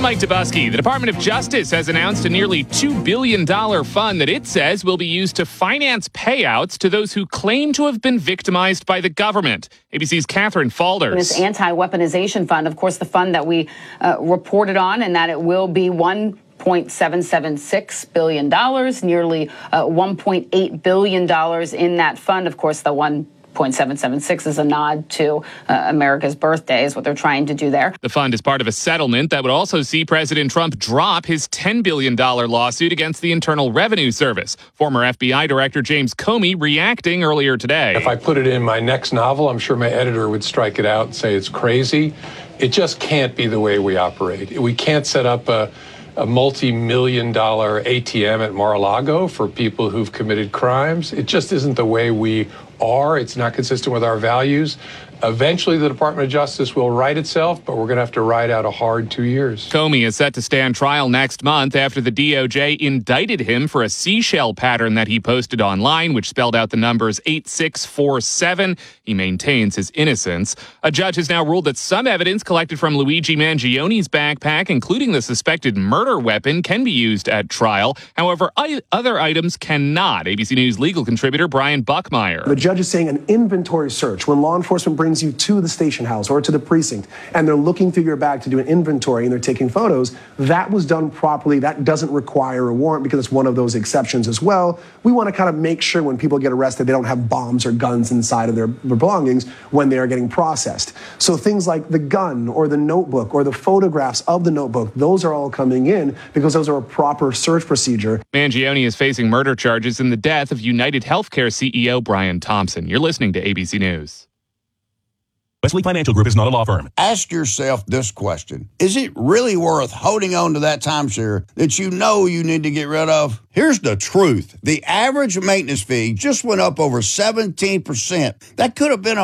Mike Dubusky. The Department of Justice has announced a nearly $2 billion fund that it says will be used to finance payouts to those who claim to have been victimized by the government. ABC's Catherine Falders. This anti-weaponization fund, of course, the fund that we reported on, and that it will be $1.776 billion, nearly $1.8 billion in that fund. Of course, the 1.776 is a nod to America's birthday, is what they're trying to do there. The fund is part of a settlement that would also see President Trump drop his $10 billion lawsuit against the Internal Revenue Service. Former FBI Director James Comey reacting earlier today. If I put it in my next novel, I'm sure my editor would strike it out and say it's crazy. It just can't be the way we operate. We can't set up a multi-million-dollar ATM at Mar-a-Lago for people who've committed crimes. It just isn't the way we are. It's not consistent with our values. Eventually, the Department of Justice will right itself, but we're going to have to ride out a hard 2 years. Comey is set to stand trial next month after the DOJ indicted him for a seashell pattern that he posted online, which spelled out the numbers 8647. He maintains his innocence. A judge has now ruled that some evidence collected from Luigi Mangioni's backpack, including the suspected murder weapon, can be used at trial. However, other items cannot. ABC News legal contributor Brian Buckmeyer. The judge is saying an inventory search, when law enforcement brings you to the station house or to the precinct and they're looking through your bag to do an inventory and they're taking photos, that was done properly. That doesn't require a warrant because it's one of those exceptions as well. We want to kind of make sure when people get arrested, they don't have bombs or guns inside of their belongings when they are getting processed. So things like the gun or the notebook or the photographs of the notebook, those are all coming in because those are a proper search procedure. Mangioni is facing murder charges in the death of United Healthcare CEO Brian Thompson. You're listening to ABC News. Wesley Financial Group is not a law firm. Ask yourself this question. Is it really worth holding on to that timeshare that you know you need to get rid of? Here's the truth. The average maintenance fee just went up over 17%. That could have been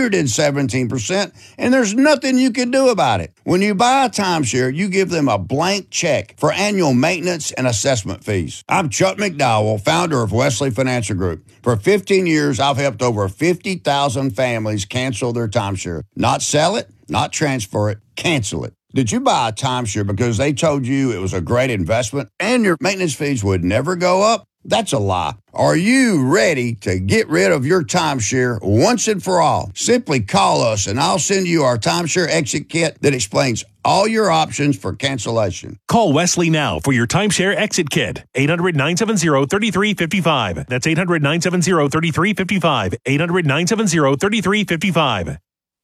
117%, and there's nothing you can do about it. When you buy a timeshare, you give them a blank check for annual maintenance and assessment fees. I'm Chuck McDowell, founder of Wesley Financial Group. For 15 years, I've helped over 50,000 families cancel their timeshare. Not sell it, not transfer it, cancel it. Did you buy a timeshare because they told you it was a great investment and your maintenance fees would never go up? That's a lie. Are you ready to get rid of your timeshare once and for all? Simply call us and I'll send you our timeshare exit kit that explains all your options for cancellation. Call Wesley now for your timeshare exit kit. 800-970-3355. That's 800-970-3355. 800-970-3355.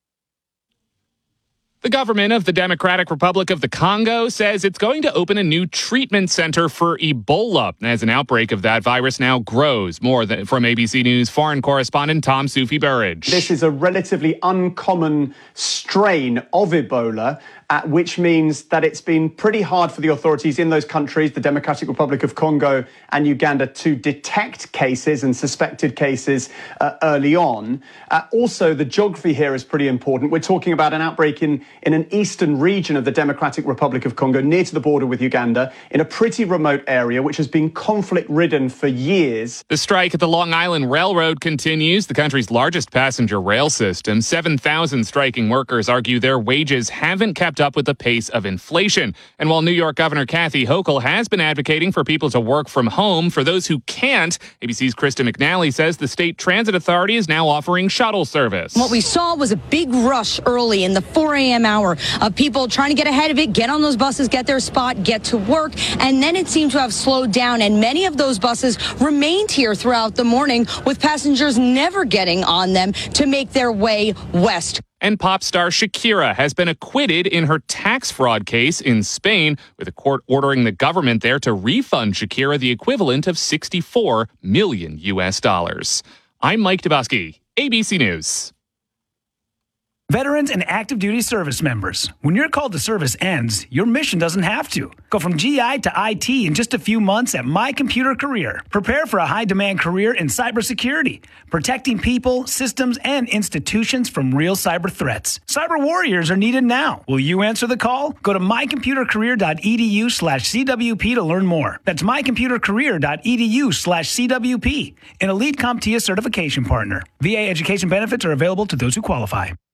The government of the Democratic Republic of the Congo says it's going to open a new treatment center for Ebola as an outbreak of that virus now grows. More from ABC News foreign correspondent Tom Sufi Burridge. This is a relatively uncommon strain of Ebola, which means that it's been pretty hard for the authorities in those countries, the Democratic Republic of Congo and Uganda, to detect cases and suspected cases early on. Also, the geography here is pretty important. We're talking about an outbreak in an eastern region of the Democratic Republic of Congo, near to the border with Uganda, in a pretty remote area, which has been conflict-ridden for years. The strike at the Long Island Railroad continues, the country's largest passenger rail system. 7,000 striking workers argue their wages haven't kept up with the pace of inflation. And while New York Governor Kathy Hochul has been advocating for people to work from home, for those who can't, ABC's Krista McNally says the State Transit Authority is now offering shuttle service. What we saw was a big rush early in the 4 a.m. hour of people trying to get ahead of it, get on those buses, get their spot, get to work. And then it seemed to have slowed down, and many of those buses remained here throughout the morning, with passengers never getting on them to make their way west. And pop star Shakira has been acquitted in her tax fraud case in Spain, with a court ordering the government there to refund Shakira the equivalent of 64 million US dollars. I'm Mike Dubusky, ABC News. Veterans and active duty service members, when your call to service ends, your mission doesn't have to. Go from GI to IT in just a few months at My Computer Career. Prepare for a high-demand career in cybersecurity, protecting people, systems, and institutions from real cyber threats. Cyber warriors are needed now. Will you answer the call? Go to mycomputercareer.edu/CWP to learn more. That's mycomputercareer.edu/CWP, an elite CompTIA certification partner. VA education benefits are available to those who qualify.